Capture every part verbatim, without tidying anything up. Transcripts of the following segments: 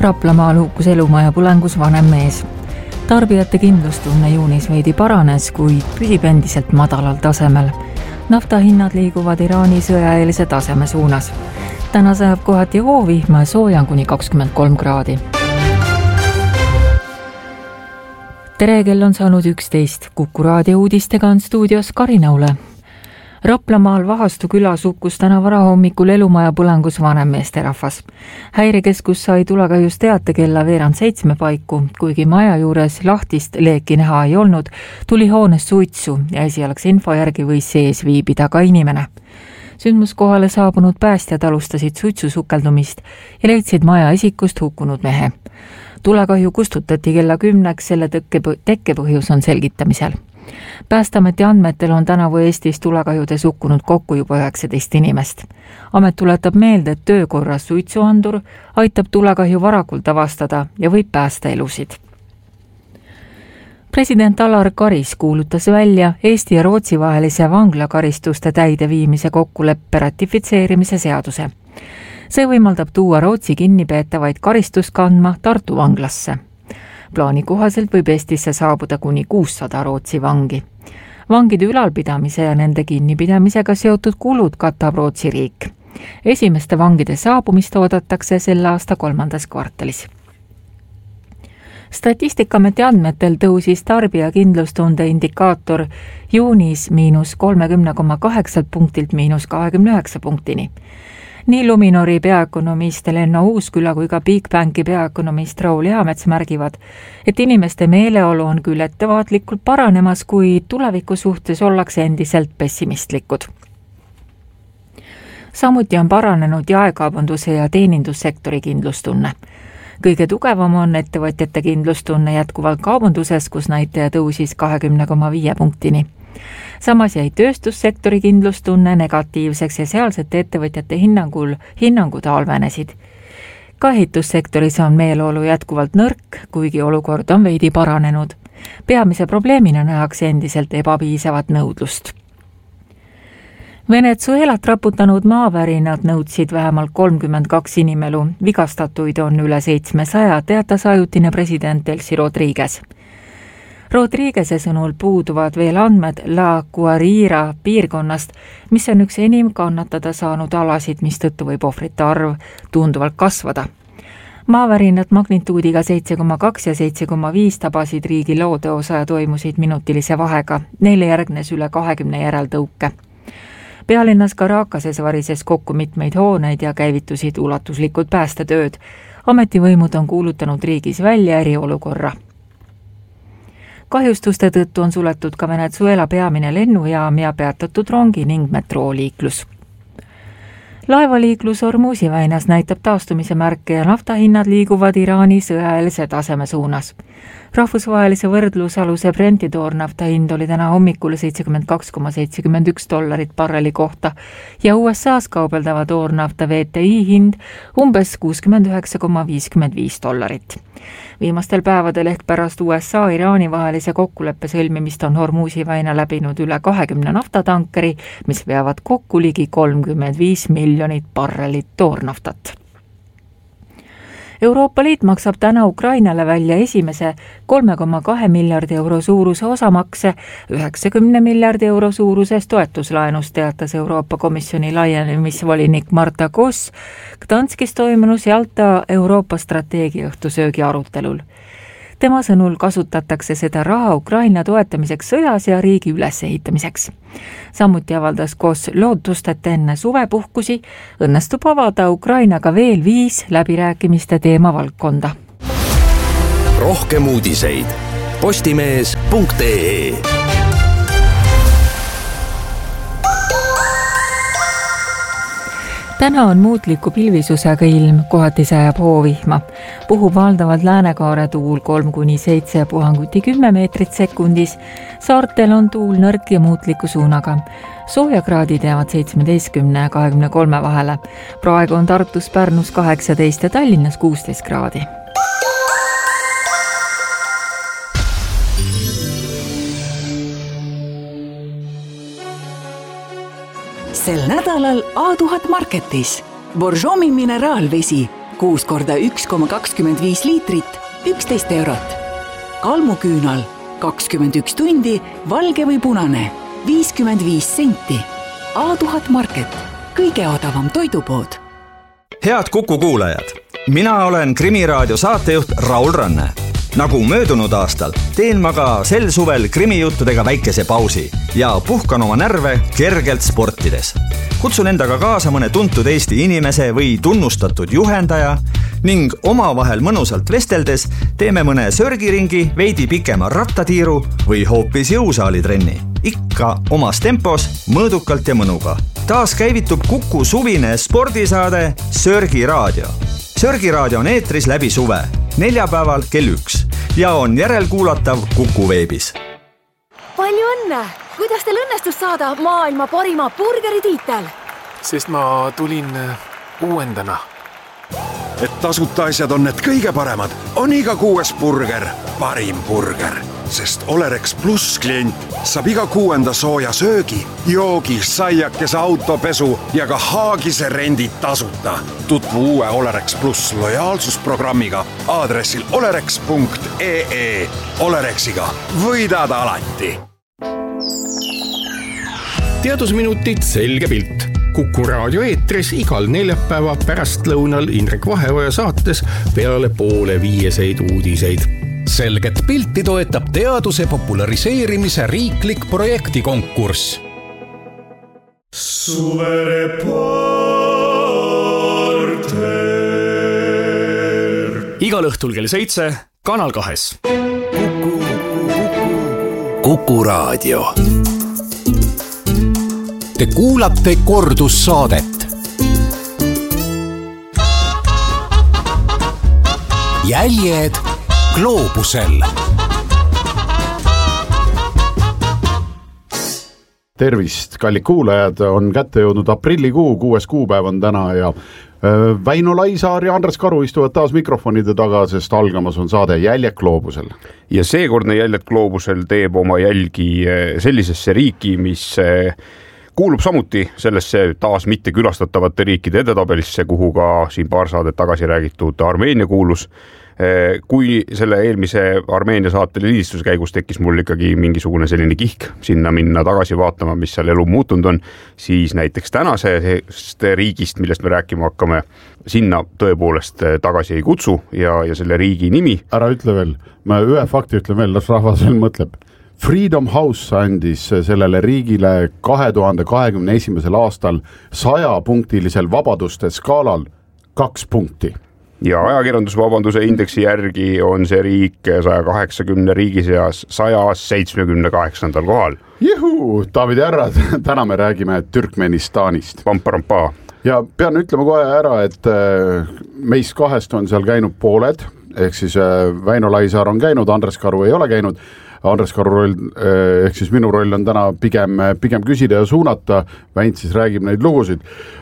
Raplamaal hukkus elumaja põlengus vanem mees. Tarbijate kindlustunne juunis veidi paranes, kuid püsib endiselt madalal tasemel. Naftahinnad liiguvad Iraani sõjaeelse taseme suunas. Täna sajab kohati hoovihma ja soojan kuni kakskümmend kolm kraadi. Tere, kell on saanud üksteist. Kuku raadio uudistega on stuudios Karinaule. Raplamaal Vahastu külas hukkus täna varahommikul elumaja põlengus vanem meesterahvas. Häirekeskus sai tulekahjust teate kella veerand seitsme paiku, kuigi maja juures lahtist leeki näha ei olnud, tuli hoones suitsu ja esialgse info järgi võis sees viibida ka inimene. Sündmuskohale saabunud päästjad alustasid suitsu sukeldumist ja leidsid maja isikust hukkunud mehe. Tulekahju kustutati kella kümneks, selle tekkepõhjus on selgitamisel. Päästameti andmetel on tänavu Eestis tulekahjudes hukkunud kokku juba üheksateist inimest. Amet tuletab meelde, et töökorras suitsuandur aitab tulekahju varakult avastada ja võib päästa elusid. President Alar Karis kuulutas välja Eesti ja Rootsi vahelise vanglakaristuste täideviimise kokkuleppe ratifitseerimise seaduse. See võimaldab tuua Rootsi kinnipeetavaid karistust kandma Tartu vanglasse. Plaani kohaselt võib Eestisse saabuda kuni kuussada Rootsi vangi. Vangide ülalpidamise ja nende kinnipidamisega seotud kulud katab Rootsi riik. Esimeste vangide saabumist oodatakse selle aasta kolmandas kvartalis. Statistikaameti andmetel tõusis tarbija kindlustunde indikaator juunis miinus kolmekümne koma kaheksa punktilt miinus kahekümne üheksa punktini. Nii Luminori peaökonomist Lenno Uusküla kui ka Bigbanki peaökonomist Raul Eamets märgivad, et inimeste meeleolu on küll ettevaatlikult paranemas, kui tuleviku suhtes ollakse endiselt pessimistlikud. Samuti on paranenud jaekaubanduse ja teenindussektori kindlustunne. Kõige tugevam on ettevõtjate kindlustunne jätkuvalt kaubanduses, kus näitaja tõusis kahekümne koma viie punktini. Samas jäi tööstussektori kindlustunne negatiivseks ja sealsete ettevõtjate hinnangul hinnangud halvenesid. Ka ehitussektoris on meeleolu jätkuvalt nõrk, kuigi olukord on veidi paranenud. Peamise probleemina nähakse endiselt ebapiisavat nõudlust. Venezuelat raputanud maavärinad nõudsid vähemalt kolmkümmend kaks inimelu, vigastatuid on üle seitsmesaja, teatas ajutine president Delcy Rodriguez. Rodriguez'e sõnul puuduvad veel andmed La Guarira piirkonnast, mis on üks enim kannatada saanud alasid, mis tõttu võib ohvrite arv tunduvalt kasvada. Maavärinad magnituudiga seitse koma kaks ja seitse koma viis tabasid riigi loodeosa ja toimusid minutilise vahega, neile järgnes üle kahekümne järeltõuke. Pealinnas Caracases varises kokku mitmeid hooneid ja käivitusid ulatuslikud päästetööd. Ametivõimud on kuulutanud riigis välja eriolukorra. Kahjustuste tõttu on suletud ka Venezuela peamine lennujaam ja peatatud rongi ning metrooliiklus. Laevaliiklus Hormuzi väinas näitab taastumise märke ja naftahinnad liiguvad Iraani sõjaeelse taseme suunas. Rahvusvahelise võrdlusaluse Brenti toornafta hind oli täna hommikul seitsekümmend kaks koma seitsekümmend üks dollarit barreli kohta ja U S A's kaubeldava toornafta V T I hind umbes kuuskümmend üheksa koma viiskümmend viis dollarit. Viimastel päevadel ehk pärast U S A Iraani vahelise kokkuleppe sõlmimist on Hormuzi väina läbinud üle kahekümne naftatankeri, mis veavad kokku ligi kolmkümmend viis miljonit barrelit toornaftat. Euroopa Liit maksab täna Ukrainale välja esimese kolme koma kahe miljardi euro suuruse osamakse üheksakümne miljardi euro suuruses toetuslaenus, teatas Euroopa Komisjoni laienemisvolinik Marta Koss Gdanskis toimunus Jalta Euroopa strateegia õhtusöögi arutelul. Tema sõnul kasutatakse seda raha Ukraina toetamiseks sõjas ja riigi ülesehitamiseks. Samuti avaldas Koss lootust, et enne suvepuhkusi õnnestub avada Ukrainaga veel viis läbirääkimiste teemavaldkonda. Rohkem uudiseid postimees punkt ee. Täna on muutliku pilvisusega ilm, kohati sajab hoovihma. Puhub valdavalt läänekaare tuul kolm kuni seitse ja puhanguti kümme meetrit sekundis. Saartel on tuul nõrk ja muutliku suunaga. Soojakraadid jäävad seitsmeteistkümne ja kahekümne kolme vahele. Praegu on Tartus, Pärnus kaheksateist ja Tallinnas kuusteist kraadi. Sel nädalal A tuhat Marketis. Borjomi mineraalvesi. kuus korda üks koma kakskümmend viis liitrit, üksteist eurot. Kalmuküünal kakskümmend üks tundi, valge või punane, viiskümmend viis senti. A tuhat Market, kõige odavam toidupood. Head Kuku kuulajad, mina olen Krimiraadio saatejuht Raul Ranne. Nagu möödunud aastal teen ma ka sel suvel krimijuttudega väikese pausi ja puhkan oma närve kergelt sportides. Kutsun endaga kaasa mõne tuntud Eesti inimese või tunnustatud juhendaja ning omavahel mõnusalt vesteldes teeme mõne sörgiringi, veidi pikema rattatiiru või hoopis jõusaalitrenni. Ikka omas tempos, mõõdukalt ja mõnuga. Taas käivitub Kuku suvine spordisaade Sörgiraadio. Sörgiraadio on eetris läbi suve, neljapäeval kell üks ja on järelkuulatav Kuku veebis. Palju õnne! Kuidas teil õnnestus saada maailma parima burgeri tiitel? Sest ma tulin uuendana. Et tasuta asjad on need kõige paremad, on iga kuues burger parim burger. Sest Olerex Plus klient saab iga kuuenda sooja söögi, joogi, saiakese, autopesu ja ka haagise rendid tasuta. Tutvu uue Olerex Plus lojaalsusprogrammiga aadressil olerex punkt ee. Olerexiga võidad alati. Teadusminutid selge pilt. Kuku raadio eetris igal neljapäeva pärastlõunal Indrek Vaheoja saates peale poole viieseid uudiseid. Selget pilti toetab teaduse populariseerimise riiklik projektikonkurss. Suvereporter. Igal õhtul kell seitse, Kanal kahes. Kuku, Kuku, Kuku raadio. Te kuulate kordussaadet. Jäljed gloobusel. Tervist, kallid kuulajad, on kätte jõudnud aprillikuu, kuues kuupäev on täna ja Väino Laisaar ja Andres Karu istuvad taas mikrofonide taga, sest algamas on saade Jäljed gloobusel. Ja seekordne Jäljed gloobusel teeb oma jälgi sellisesse riiki, mis kuulub samuti sellesse taas mitte külastatavate riikide edetabelisse, kuhu ka siin paar saadet tagasi räägitud Armeenia kuulus. Kui selle eelmise Armeenia saate lindistuse käigus tekkis mul ikkagi mingisugune selline kihk sinna minna tagasi vaatama, mis seal elu muutunud on, siis näiteks tänasest riigist, millest me rääkima hakkame, sinna tõepoolest tagasi ei kutsu ja, ja selle riigi nimi. Ära ütle veel, ma ühe fakti ütlen veel, las rahvas veel mõtleb. Freedom House andis sellele riigile kahe tuhande kahekümne esimesel aastal sajapunktilisel vabaduste skaalal kaks punkti. Ja ajakirjandusvabanduse indeksi järgi on see riik saja kaheksakümne riigi seas saja seitsmekümne kaheksandal kohal. Juhu, David ja härrad, täna me räägime Türkmenistanist. Pamparampa. Ja pean ütlema kohe ära, et meist kahest on seal käinud pooled, ehk siis Väino Laisaar on käinud, Andres Karu ei ole käinud. Andres Karu roll, ehk siis minu roll on täna pigem, pigem küsida ja suunata, Väint siis räägib neid lugusid.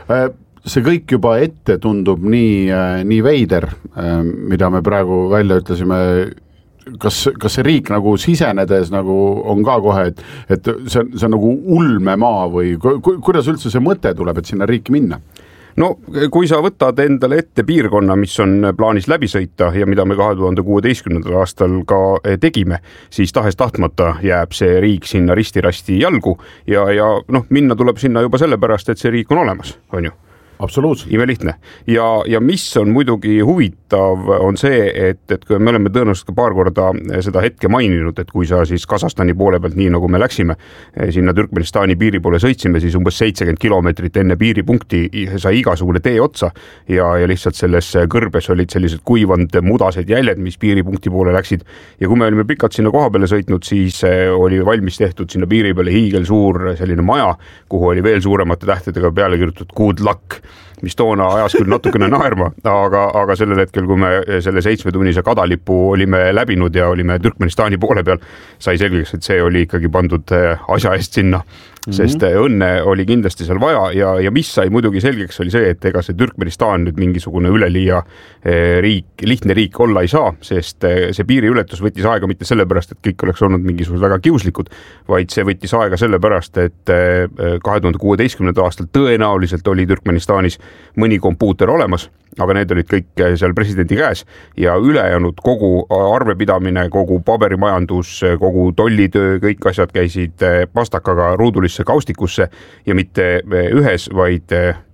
See kõik juba ette tundub nii, nii veider, mida me praegu välja ütlesime, kas, kas see riik nagu sisenedes nagu on ka kohe, et, et see, see on nagu ulmemaa või ku, kuidas üldse see mõte tuleb, et sinna riiki minna? No, kui sa võtad endale ette piirkonna, mis on plaanis läbi sõita ja mida me kahe tuhande kuueteistkümnendal aastal ka tegime, siis tahes tahtmata jääb see riik sinna risti-rasti jalgu ja, ja noh, minna tuleb sinna juba sellepärast, et see riik on olemas, on ju? Absoluutselt. Imelihtne. Ja, ja mis on muidugi huvitav, on see, et, et me oleme tõenäoliselt ka paar korda seda hetke maininud, et kui sa siis Kasahstani poole pealt, nii nagu me läksime, sinna Türkmenistani piiri poole sõitsime, siis umbes seitsekümmend kilomeetrit enne piiripunkti sai igasugune tee otsa ja, ja lihtsalt selles kõrbes olid sellised kuivanud mudased jäljed, mis piiripunkti poole läksid. Ja kui me olime pikalt sinna koha peale sõitnud, siis oli valmis tehtud sinna piiri peale hiigel suur selline maja, kuhu oli veel suuremate tähtedega peale kirjutatud good luck, mis toona ajas küll natukene naerma, aga, aga sellel hetkel, kui me selle seitsmetunnise kadalipu olime läbinud ja olime Türkmenistani poole peal, sai selgeks, et see oli ikkagi pandud asja eest sinna. Mm-hmm. Sest õnne oli kindlasti seal vaja ja, ja mis sai muidugi selgeks oli see, et ega see Türkmenistan nüüd mingisugune üleliia riik, lihtne riik olla ei saa, sest see piiri ületus võttis aega mitte sellepärast, et kõik oleks olnud mingisugused väga kiuslikud, vaid see võttis aega sellepärast, et kahe tuhande kuueteistkümnendal aastal tõenäoliselt oli Türkmenistanis mõni kompuuter olemas aga need olid kõik seal presidendi käes ja ülejäänud kogu arvepidamine, kogu paberimajandus, kogu tollitöö, kõik asjad käisid pastakaga ruudulisse kaustikusse ja mitte ühes, vaid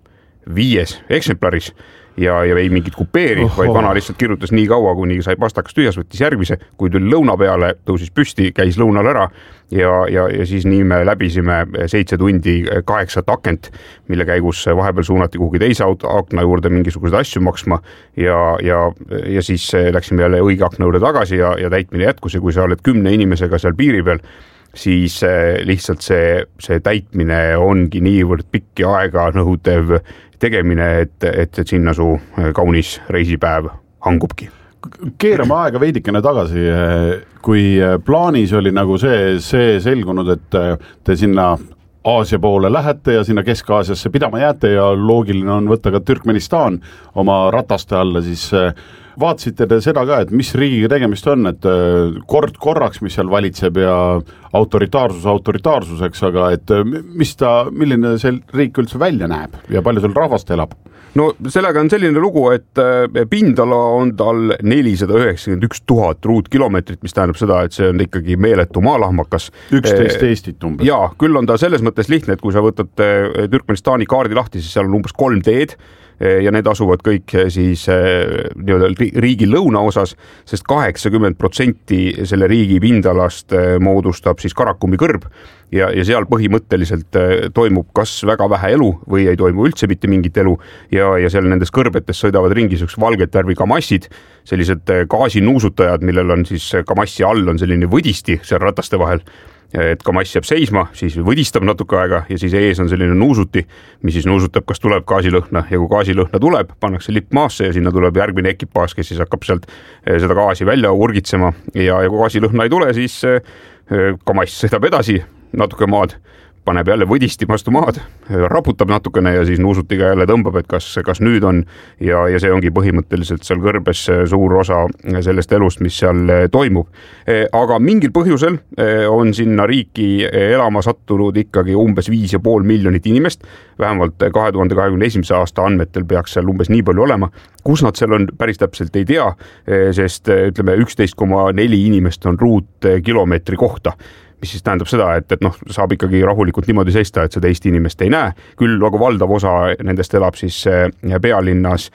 viies eksemplaris. Ja, ja ei mingit kupeeri, Oho. vaid vana lihtsalt kirjutas nii kaua, kuni sai pastakas tühjas, võttis järgmise, kui tuli lõuna peale, tõusis püsti, käis lõunal ära ja, ja, ja siis nii me läbisime seitse tundi kaheksat akent, mille käigus vahepeal suunati kuhugi teise akna juurde mingisugused asju maksma ja, ja, ja siis läksime jälle õige akna juurde tagasi ja, ja täitmine jätkus ja kui sa oled kümne inimesega seal piiri peal, siis lihtsalt see, see täitmine ongi niivõrd pikk ja aega nõudev tegemine, et, et, et sinna su kaunis reisipäev hangubki. Keerame aega veidikene tagasi, kui plaanis oli nagu see, see selgunud, et te sinna Aasia poole lähete ja sinna Kesk-Aasiasse pidama jääte ja loogiline on võtta ka Türkmenistan oma rataste alla, siis vaatasite te seda ka, et mis riigiga tegemist on, et kord korraks, mis seal valitseb ja autoritaarsus autoritaarsuseks, aga et mis ta, milline see riik üldse välja näeb ja palju seal rahvast elab? No sellega on selline lugu, et pindala on tal nelisada üheksakümmend üks tuhat ruutkilomeetrit, mis tähendab seda, et see on ikkagi meeletu maalahmakas. üksteist Eestit umbes. Jaa, küll on ta selles mõttes lihtne, et kui sa võtad Türkmenistani kaardi lahti, siis seal on umbes kolm teed ja need asuvad kõik siis nii-öelda riigi lõuna osas, sest kaheksakümmend protsenti selle riigi pindalast moodustab siis Karakumi kõrb ja, ja seal põhimõtteliselt toimub kas väga vähe elu või ei toimu üldse mitte mingit elu ja, ja seal nendes kõrbetes sõidavad ringi sellised valget värvi kamassid, sellised gaasinuusutajad, millel on siis kamassi all on selline võdisti seal rataste vahel, et kamass jääb seisma, siis võdistab natuke aega ja siis ees on selline nuusuti, mis siis nuusutab, kas tuleb gaasilõhna ja kui gaasilõhna tuleb, pannakse lipp maasse ja sinna tuleb järgmine ekipaaž, kes siis hakkab sealt seda gaasi välja urgitsema ja, ja kui gaasilõhna ei tule, siis kamass sõidab edasi natuke maad, paneb jälle võdisti vastu maad, raputab natukene ja siis nuusutiga jälle tõmbab, et kas, kas nüüd on ja, ja see ongi põhimõtteliselt seal kõrbes suur osa sellest elust, mis seal toimub. Aga mingil põhjusel on sinna riiki elama sattunud ikkagi umbes viis ja pool miljonit inimest, vähemalt kahe tuhande kahekümne esimese aasta andmetel peaks seal umbes nii palju olema. Kus nad seal on, päris täpselt ei tea, sest ütleme üksteist koma neli inimest on ruutkilomeetri kohta, mis siis tähendab seda, et, et noh, saab ikkagi rahulikult niimoodi seista, et seda Eesti inimest ei näe. Küll aga valdav osa nendest elab siis pealinnas,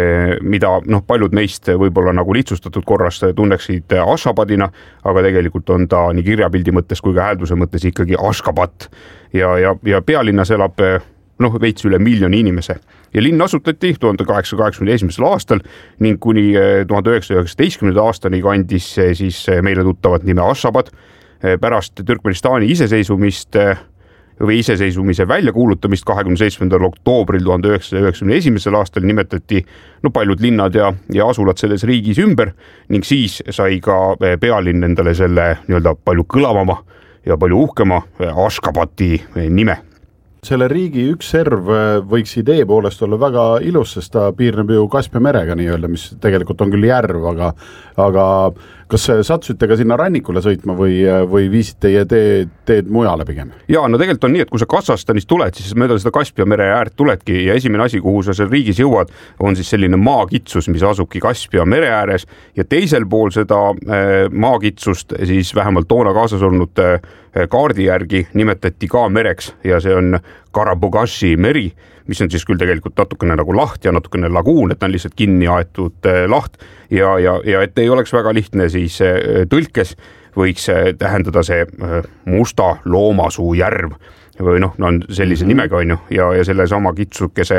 mida noh, paljud meist võib-olla nagu lihtsustatud korras tunneksid Ashgabatina, aga tegelikult on ta nii kirjapildi mõttes kui ka häälduse mõttes ikkagi Ashgabat. Ja, ja, ja pealinnas elab noh, veits üle miljoni inimese. Ja linn asutati tuhande kaheksasaja kaheksakümne esimesel aastal ning kuni tuhande üheksasaja üheksateistkümnenda aastani kandis siis meile tuttavat nime Ashgabat. Pärast Türkmenistani iseseisvumist või iseseisvumise väljakuulutamist kahekümne seitsmendal oktoobril tuhande üheksasaja üheksakümne esimesel aastal nimetati no, paljud linnad ja, ja asulad selles riigis ümber ning siis sai ka pealinn endale selle nii-öelda palju kõlavama ja palju uhkema Ashgabati nime. Selle riigi üks serv võiks idee poolest olla väga ilus, sest ta piirneb ju Kaspia merega nii-öelda, mis tegelikult on küll järv, aga, aga kas satsusite ka sinna rannikule sõitma või, või viisid teie teed, teed mujale pigem? Jaa, no tegelikult on nii, et kui sa Kasahstanist tuled, siis mööda seda Kaspia mere äärt tuledki ja esimene asi, kuhu sa seal riigis jõuad, on siis selline maakitsus, mis asubki Kaspia mere ääres ja teisel pool seda maakitsust siis vähemalt toona kaasas olnud kaardi järgi nimetati ka mereks ja see on Karabogashi meri, mis on siis küll tegelikult natukene nagu laht ja natukene laguun, et ta on lihtsalt kinni aetud laht ja, ja, ja et ei oleks väga lihtne, siis tõlkes võiks tähendada see musta loomasuu järv või noh, no on sellise nimega on ju ja, ja selle sama kitsukese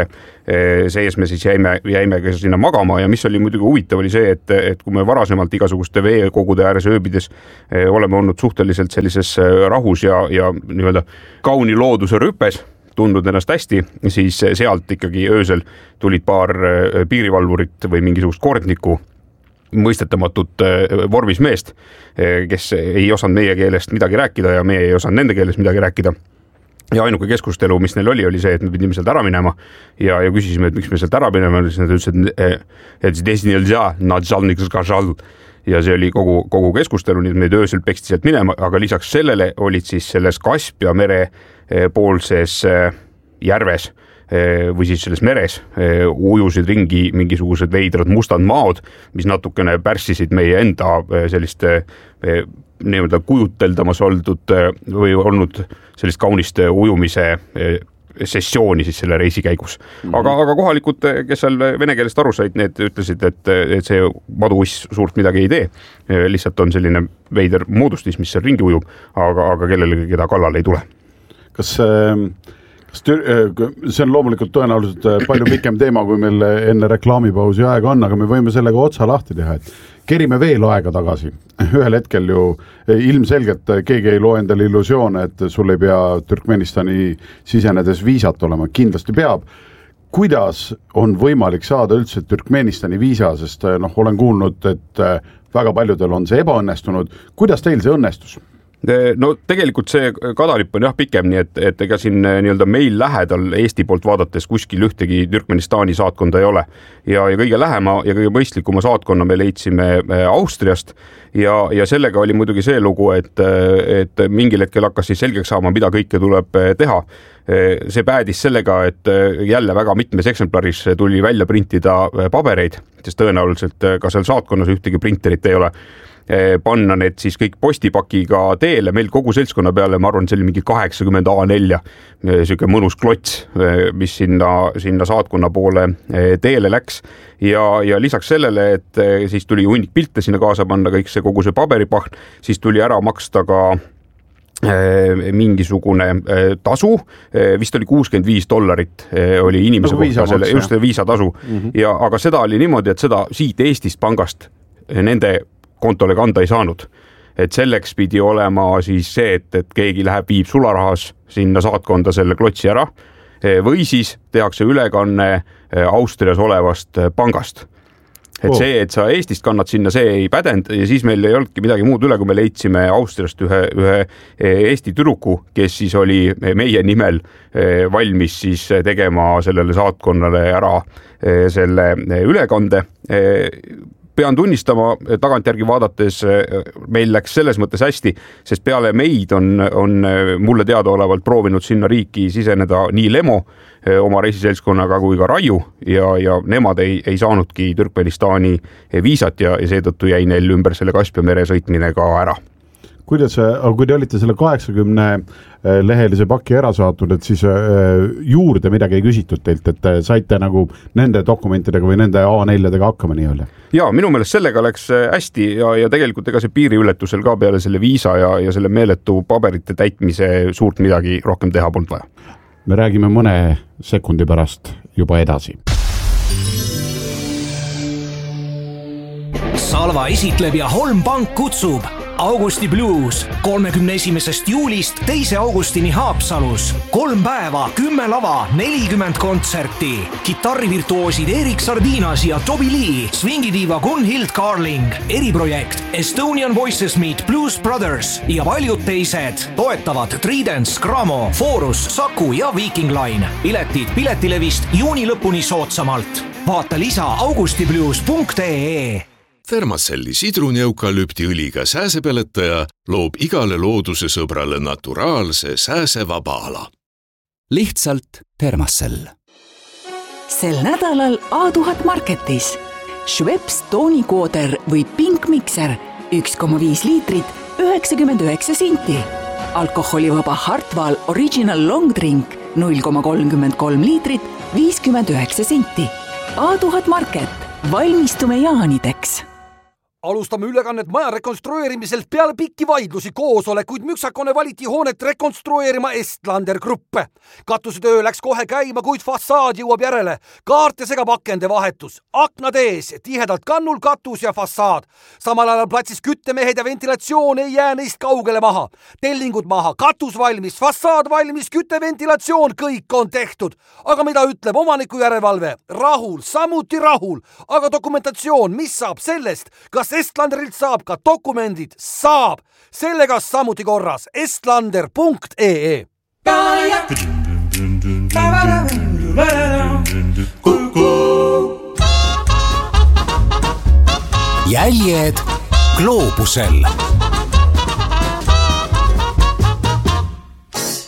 sees me siis jäime, jäime sinna magama ja mis oli muidugi huvitav oli see, et, et kui me varasemalt igasuguste veekogude ääres ööbides oleme olnud suhteliselt sellises rahus ja, ja nii-öelda kauni looduse rüpes, tundnud ennast hästi, siis sealt ikkagi öösel tulid paar piirivalvurit või mingisugust kordnikku mõistetamatut vormis meest, kes ei osanud meie keelest midagi rääkida ja meie ei osanud nende keelest midagi rääkida. Ja ainuke keskustelu, mis neil oli, oli see, et me pidime sealt ära minema ja, ja küsisime, et miks me sealt ära minema, siis nad ütlesid, et здесь нельзя, начальник сказал. Ja see oli kogu, kogu keskustelu, nii et meid öösel peksti sealt minema, aga lisaks sellele olid siis selles Kaspia mere poolses järves või siis selles meres ujusid ringi mingisugused veidrad mustad maod, mis natukene pärssisid meie enda selliste nii-öelda kujuteldamas oldud või olnud sellist kaunist ujumise sessiooni siis selle reisi käigus. Mm-hmm. Aga, aga kohalikud, kes seal vene keelest aru said, need ütlesid, et, et see maduuss suurt midagi ei tee. Lihtsalt on selline veider moodustis, mis seal ringi ujub, aga, aga kellelegi keda kallal ei tule. Kas äh... see on loomulikult tõenäoliselt palju pikem teema, kui meil enne reklaamipausi aega on, aga me võime sellega otsa lahti teha, et kerime veel aega tagasi. Ühel hetkel ju ilmselgelt keegi ei loo endale illusioone, et sul ei pea Türkmenistani sisenedes viisat olema, kindlasti peab. Kuidas on võimalik saada üldse Türkmenistani viisa, sest noh, olen kuulnud, et väga paljudel on see ebaõnnestunud. Kuidas teil see õnnestus? No tegelikult see kadalipp on jah pikem, nii et, et ega siin nii-öelda meil lähedal Eesti poolt vaadates kuskil ühtegi Türkmenistani saatkonda ei ole. Ja, ja kõige lähema ja kõige mõistlikuma saatkonna me leidsime Austriast ja, ja sellega oli muidugi see lugu, et, et mingil hetkel hakkas siis selgeks saama, mida kõike tuleb teha. See päädis sellega, et jälle väga mitmes eksemplaris tuli välja printida pabereid, sest tõenäoliselt ka seal saatkonnas ühtegi printerit ei ole. Panna need siis kõik postipakiga teele, meil kogu seltskonna peale, ma arvan, see oli mingi kaheksakümmend A neli, selline mõnus klots, mis sinna, sinna saatkonna poole teele läks ja, ja lisaks sellele, et siis tuli hunnik pilte sinna kaasa panna, kõik see kogu see paberipaht, siis tuli ära maksta ka mingisugune tasu, vist oli kuuskümmend viis dollarit oli inimese nagu kohta, selle, just see viisatasu mm-hmm. ja, aga seda oli niimoodi, et seda siit Eestist pangast nende kontole kanda ei saanud. Et selleks pidi olema siis see, et, et keegi läheb viib sularahas sinna saatkonda selle klotsi ära või siis tehakse ülekanne Austrias olevast pangast. Et oh. see, et sa Eestist kannad sinna, see ei pädend ja siis meil ei olnudki midagi muud üle, kui me leidsime Austriast ühe, ühe Eesti tüdruku, kes siis oli meie nimel valmis siis tegema sellele saatkonnale ära selle ülekande. Pean tunnistama, tagantjärgi vaadates meil läks selles mõttes hästi, sest peale meid on, on mulle teadaolevalt proovinud sinna riiki siseneda nii Lemo oma reisiseltskonnaga kui ka Raiu ja, ja nemad ei, ei saanudki Türkmenistani viisat ja, ja seetõttu jäi neil ümber selle Kaspia mere sõitmine ka ära. Kuidas, kui te olite selle kaheksakümne lehelise paki ära saatnud, et siis juurde midagi ei küsitud teilt, et saite nagu nende dokumentidega või nende A neljadega hakkama nii öelda? Ja, minu meelest sellega läks hästi ja, ja tegelikult ega see piiriületusel ka peale selle viisa ja, ja selle meeletu paberite täitmise suurt midagi rohkem teha polnud vaja. Me räägime mõne sekundi pärast juba edasi. Salva esitleb ja Holm Pank kutsub Augusti Blues kolmekümne esimesest juulist teise augustini Haapsalus. Kolm päeva, kümme lava, nelikümmend kontserti. Kitarrivirtuoosid Erik Sardinas ja Toby Lee, swingidiiva Gunhild Carling, eriprojekt Estonian Voices Meet Blues Brothers ja paljud teised. Toetavad Tridents, Gramo, Forus, Saku ja Viking Line. Piletid Piletilevist juuni lõpuni soodsamalt. Vaata lisa augustiblues punkt ee. Thermacelli sidruneukalüptiõliga sääsepeletaja loob igale looduse sõbrale naturaalse sääsevaba ala. Lihtsalt Thermacell. Sel nädalal A tuhat Marketis. Schweppes toonikooder või Pink Mixer üks koma viis liitrit üheksakümmend üheksa senti. Alkoholivaba Hartwall Original Long Drink null koma kolmkümmend kolm liitrit viiskümmend üheksa senti. A tuhat Market. Valmistume jaanideks. Alustame ülekannet maja rekonstrueerimiselt peale pikki vaidlusi koosolekuid müksakone valiti hoonet rekonstrueerima Estlander Gruppe. Katusetöö läks kohe käima, kuid fassaad jõuab järele. Kaarte segab akende vahetus. Aknad ees, tihedalt kannul katus ja fassaad. Samal ajal platsis küttemehed ja ventilatsioon ei jää neist kaugele maha. Tellingud maha, katus valmis, fassaad valmis, kütteventilatsioon, kõik on tehtud. Aga mida ütleb omaniku järelevalve? Rahul, samuti rahul. Aga dokumentatsioon, mis saab sellest? Kas Estlanderilt saab ka dokumendid? Saab! Sellega samuti korras. estlander punkt ee. Jäljed gloobusel.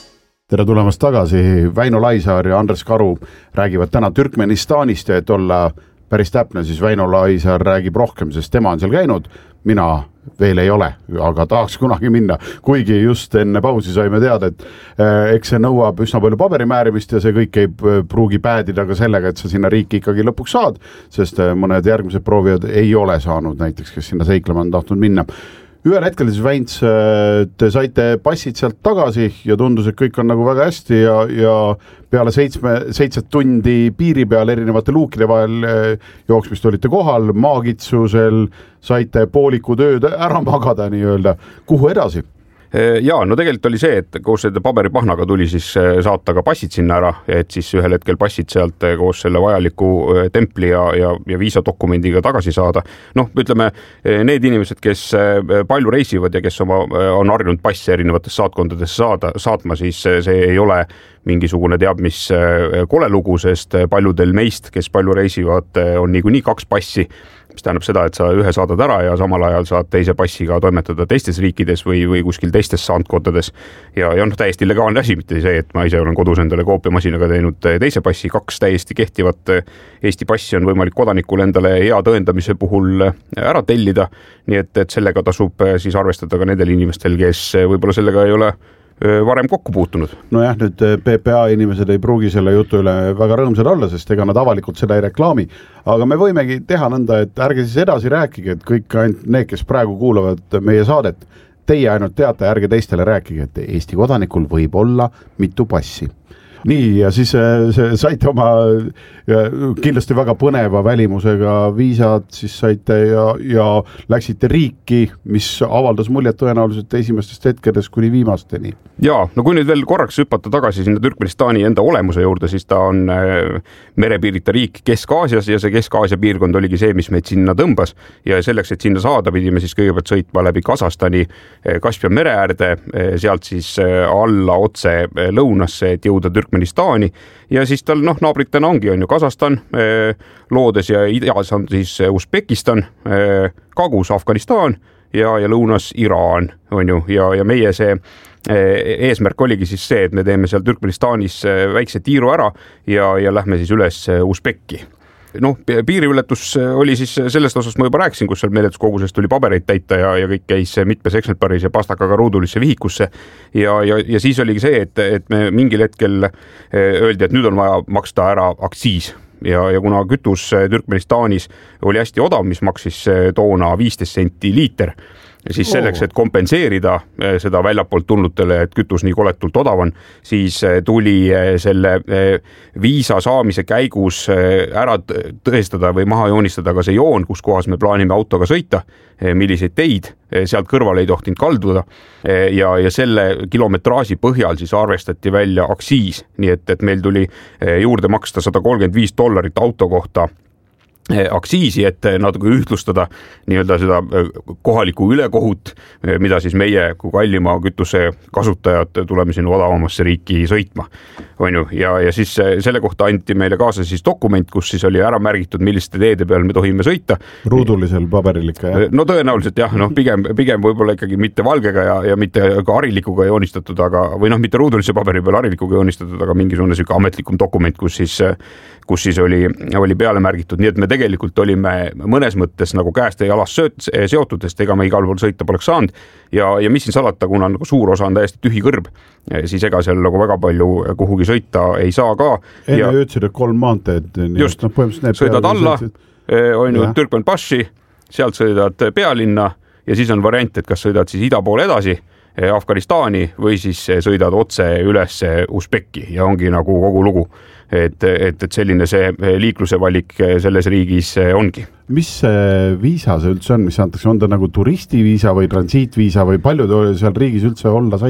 tere tulemast tagasi, Väino Laisaar ja Andres Karu räägivad täna Türkmenistanist ja et olla päris täpne, siis Väino Laisaar räägib rohkem, sest tema on seal käinud, mina veel ei ole, aga tahaks kunagi minna, kuigi just enne pausi saime teada, et eh, eks see nõuab üsna palju paberimäärimist ja see kõik ei pruugi päädida ka sellega, et sa sinna riiki ikkagi lõpuks saad, sest mõned järgmised proovijad ei ole saanud näiteks, kes sinna seiklema on tahtnud minna. Ühel hetkel siis Väints, te saite passid sealt tagasi ja tundus, et kõik on nagu väga hästi ja, ja peale seitsme, seitset tundi piiri peal erinevate luukide vahel jooksmist olite kohal, maagitsusel saite pooliku tööd ära magada nii-öelda. Kuhu edasi? Jaa, no tegelikult oli see, et koos selle paberipahnaga tuli siis saata ka passid sinna ära, et siis ühel hetkel passid sealt koos selle vajaliku templi ja, ja, ja viisadokumendiga tagasi saada. Noh, ütleme, need inimesed, kes palju reisivad ja kes oma, on harjunud passe erinevates saatkondades saada, saatma, siis see ei ole mingisugune teab, mis kole lugu, sest paljudel meist, kes palju reisivad, on niikuinii kaks passi, mis tähendab seda, et sa ühe saadad ära ja samal ajal saad teise passiga toimetada teistes riikides või, või kuskil teistes saantkodades. Ja, ja noh, täiesti legaalne asi, mitte see, et ma ise olen kodus endale koopiamasinaga teinud teise passi, kaks täiesti kehtivat Eesti passi on võimalik kodanikul endale hea tõendamise puhul ära tellida, nii et, et sellega tasub siis arvestada ka nendel inimestel, kes võib-olla sellega ei ole varem kokku puutunud. No jah, nüüd P P A inimesed ei pruugi selle jutu üle väga rõõmsad olla, sest ega nad avalikult seda ei reklaami, aga me võimegi teha nõnda, et ärge siis edasi rääkige, et kõik ainult need, kes praegu kuulavad meie saadet, teie ainult teate, ärge teistele rääkige, et Eesti kodanikul võib olla mitu passi. Nii, ja siis see, saite oma kindlasti väga põneva välimusega viisad, siis saite ja, ja läksite riiki, mis avaldas muljet tõenäoliselt esimestest hetkedest kuni viimasteni. Jaa, no kui nüüd veel korraks hüpata tagasi sinna Türkmenistani enda olemuse juurde, siis ta on merepiirita riik Kesk-Aasias ja see Kesk-Aasia piirkond oligi see, mis meid sinna tõmbas ja selleks, et sinna saada, pidime siis kõigepealt sõitma läbi Kasahstani Kaspia mere äärde, sealt siis alla otse lõunasse, et jõuda Türkmenistani ja siis tal noh, naabritena ongi, on ju Kasahstan, loodes ja ideas on siis Usbekistan, kagus Afganistan ja, ja lõunas Iraan, on ju, ja, ja meie see eesmärk oligi siis see, et me teeme seal Türkmenistanis väikse tiiru ära ja, ja lähme siis üles Usbeki. Noh, piiriületus oli siis sellest osast ma juba rääkisin, kus seal meeletuskogusest tuli pabereid täita ja, ja kõik käis mitmes eksemplaris ja pastakaga ruudulisse vihikusse ja, ja, ja siis oligi see, et, et me mingil hetkel öeldi, et nüüd on vaja maksta ära aktsiis ja, ja kuna kütus Türkmenistanis oli hästi odav, mis maksis toona viisteist senti liiter, siis selleks, et kompenseerida seda väljapoolt tulnutele, et kütus nii koletult odav on, siis tuli selle viisa saamise käigus ära tõestada või maha joonistada ka see joon, kus kohas me plaanime autoga sõita, milliseid teid, sealt kõrval ei tohtinud kalduda ja, ja selle kilometraaži põhjal siis arvestati välja aktsiis, nii et, et meil tuli juurde maksta sada kolmkümmend viis dollarit auto kohta aktsiisi, et natuke ühtlustada nii-öelda seda kohalikku ülekohut, mida siis meie kui kallima kütuse kasutajad tuleme sinu odavamasse riiki sõitma. On ju? Ja, ja siis selle kohta anti meile kaasa siis dokument, kus siis oli ära märgitud, milliste teede peal me tohime sõita. Ruudulisel paberil ikka, jah? No tõenäoliselt jah, noh, pigem, pigem võib-olla ikkagi mitte valgega ja, ja mitte ka harilikuga joonistatud, aga, või noh, mitte ruudulise paberi peal harilikuga joonistatud, aga mingisugune selline ametlikum dokument, kus siis, kus siis oli, oli peale märgitud, nii et me tegelikult olime mõnes mõttes nagu käest ja jalast sööt, seotud, sest ega me igal pool sõita poleks saanud ja, ja mis siin salata, kuna nagu suur osa on täiesti tühi kõrb, siis ega seal nagu väga palju kuhugi sõita ei saa ka. Enne ja, ütlesid, et kolm maanteed. Just, no, sõidad alla, on ju Türkmenbashi, sealt sõidad pealinna ja siis on variant, et kas sõidad siis ida poole edasi Afganistani või siis sõidad otse üles Usbeki ja ongi nagu kogu lugu. Et, et, et selline see liikluse valik selles riigis ongi. Mis see viisa see üldse on, mis antakse? On ta nagu turistiviisa või transiitviisa või palju seal riigis üldse olla sai?